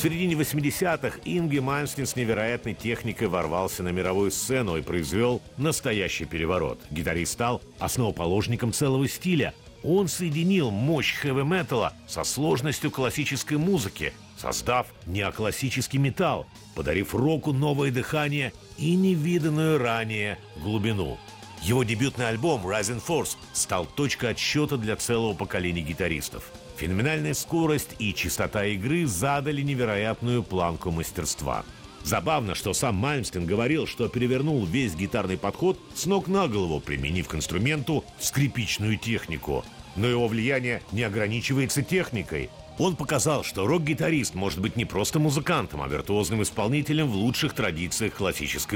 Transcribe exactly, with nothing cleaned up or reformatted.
середине восьмидесятых Инги Мальмстен с невероятной техникой ворвался на мировую сцену и произвел настоящий переворот. Гитарист стал основоположником целого стиля. Он соединил мощь хэви-металла со сложностью классической музыки, создав неоклассический металл, подарив року новое дыхание и невиданную ранее глубину. Его дебютный альбом «Rising Force» стал точкой отсчета для целого поколения гитаристов. Феноменальная скорость и чистота игры задали невероятную планку мастерства. Забавно, что сам Мальмстен говорил, что перевернул весь гитарный подход с ног на голову, применив к инструменту скрипичную технику. Но его влияние не ограничивается техникой. Он показал, что рок-гитарист может быть не просто музыкантом, а виртуозным исполнителем в лучших традициях классической